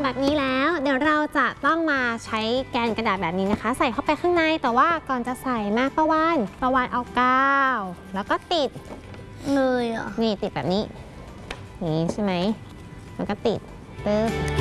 ำแบบนี้แล้วเดี๋ยวเราจะต้องมาใช้แกนกระดาษแบบนี้นะคะใส่เข้าไปข้างในแต่ว่าก่อนจะใส่มาประวานเอากาวแล้วก็ติดเลยอ่ะนี่ติดแบบนี้นี่ใช่ไหมแล้วก็ติดปึ๊บ